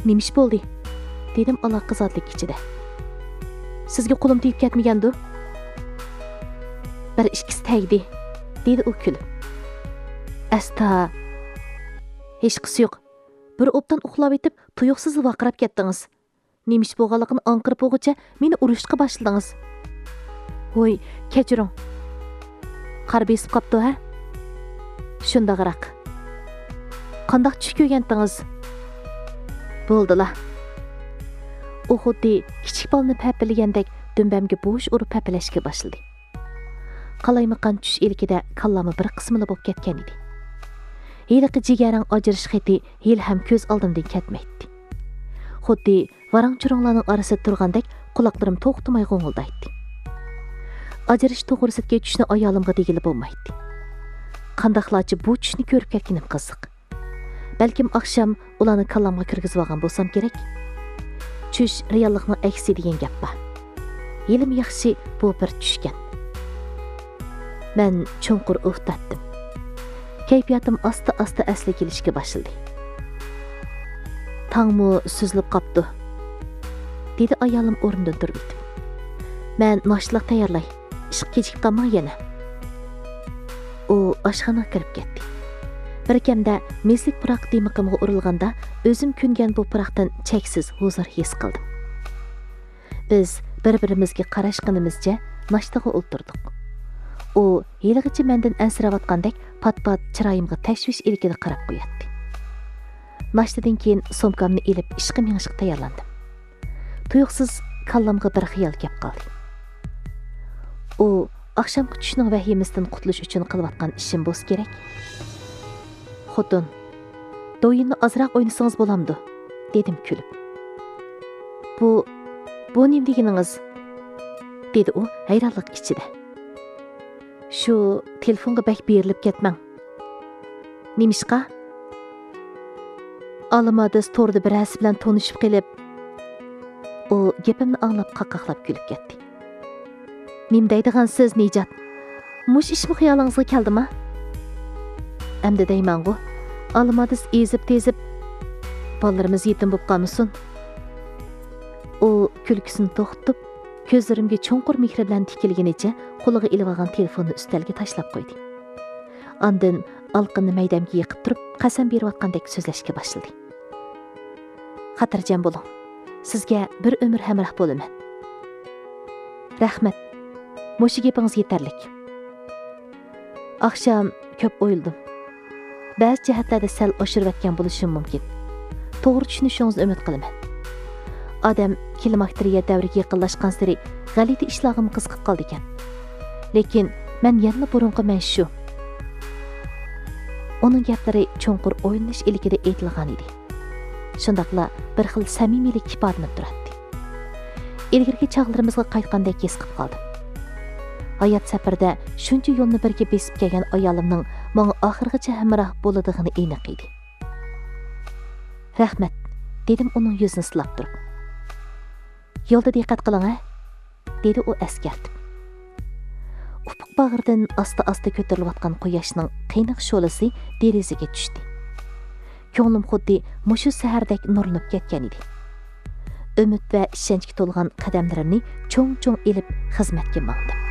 Nemish bo'ldi? Dedim aloqazodlik ichida. Sizga qo'lim tegib ketmagandu? Bir ikkisi tegdi, dedi u kulib. Asta. Hech qisi yo'q. Bir obdan uxlab etib, tuyuqsiz vaqirab ketdingiz. Nemish bo'lganligini anqirib o'g'icha meni urishga boshladingiz. Voy, kechiring. Qar besib qopdi, ha? Shundag'roq. Qandoq tush ko'rgandingiz? Bo'ldilar. U xuddi kichik bolani papilagandek dumbamga bo'sh urib papilashga boshladi. Qalaymaqan tush ilkida kallami bir qismini bo'lib ketgan edi. Heliqi jigarang ajrish xeti hel ham ko'z oldimdan ketmaydi. Xuddi varang-churanglarning orasida turgandek quloqlarim to'xtamay g'o'ng'ildaydi. Ajrish to'g'risidagi tushni ayolimga degilib bo'lmaydi. Qandaqlarcha bu tushni ko'rib ketganim qiziq. Balkim oqshom ularni kallamga kirgizib olgan bo'lsam kerak. Tush reallikning aksi degan gap bor. Yelim yaxshi bu bir tushgan. Men chunqur o'xtatdim. Kayfiyatim asta-asta asli kelishga boshladi. Tangmu suzilib qopdi, dedi ayolim o'rnidan turib etib. Men noshliq tayyorlay, ish kechikib qolmay yana. U oshxonaga kirib ketdi. Bir kamda meslik puroq demiqimga urilganda o'zim kungan bu puroqdan cheksiz huzur his qildim. Biz bir-birimizga qarashganimizcha noshtaga o'ltirdik. U yilg'icha mendan ansirayotgandek pat-pat chiroyimga tashvish ilkida qarab qo'yatdi. Noshtadan keyin sumkamni ilib ishga minishga tayyorlandim. Tuyuqsiz kallamga bir xiyol kelib qoldi. U oqshomgi tushning vahimasidan qutulish uchun qilayotgan ishim bo'lsa kerak. Xotin, do'yinni ozroq o'ynasangiz bo'lamdi, dedim kulib. Bu nima deganingiz? Dedi u hayronlik ichida. Shu telefonga bak berilib ketmang. Nimishqa? Alimadiz to'rda birasi bilan tanishib qilib, u gapimni anglab qaqaqlab kulib ketdi. Nim deydigan siz Nijat? Mush ishmi xayolingizga keldimi? Endi deyman-ku, alimadiz ezib-tezib bolalarimiz yetim bo'lib qolmasin. U kulgisini to'xtatib, ko'zlarimga chunqur mehr bilan tikilganicha qo'liga ilib olgan telefonni ustalga tashlab qo'ydi. Ondan alqinni maydamga yiqib turib, qasam berayotgandek so'zlashga boshladi. Xotirjam bo'ling. Sizga bir umr hamroh bo'laman. Rahmat. Mushu gapingiz yetarlik. Oqshom ko'p o'yildim. Ba'zi jihatlarda sal oshirib o'tgan bo'lishim mumkin. To'g'ri tushunishingizni umid qilaman. Odam klimakteriya davriga yaqinlashgan sari g'alati ishlog'im qiziqib qoldi ekan. Lekin men yana burunqi men shu. Uning gaplari chunqur o'yinish ilkida aytilgan edi. Shundaqla bir xil samimiylik ifodalanib turardi. Ilgirgi chog'larimizga qaytgandek his qilib qoldim. Hayot safarda shuncha yo'lni birga besib kelgan ayolimning menga oxirgacha hamroh bo'ladigini aniq edi. Rahmat, dedim uning yuzini silab turib. Yo'lda diqqat qiling, dedi u askartib. Ufuq bag'ridan asta-asta ko'tarilayotgan quyoshning qaynoq sho'lasi derazaga tushdi. Ko'nglim xuddi mushu sahardek nurlanib ketgan edi. Umid va ishonchga to'lgan qadamlarimni cho'ng-cho'ng elib xizmatga mangdim.